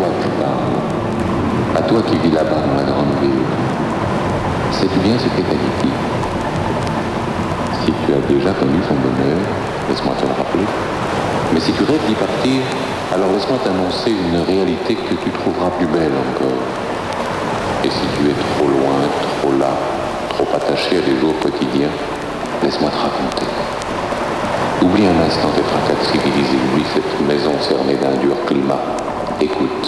toi que je parle. À toi qui vis là-bas dans la grande ville. Sais-tu bien ce qu'est Tahiti? Si tu as déjà connu son bonheur, laisse-moi te le rappeler. Mais si tu rêves d'y partir, alors laisse-moi t'annoncer une réalité que tu trouveras plus belle encore. Et si tu es trop loin, trop là, trop attaché à des jours quotidiens, laisse-moi te raconter. Oublie un instant tes fracas civilisés, oublie cette maison cernée d'un dur climat. Écoute.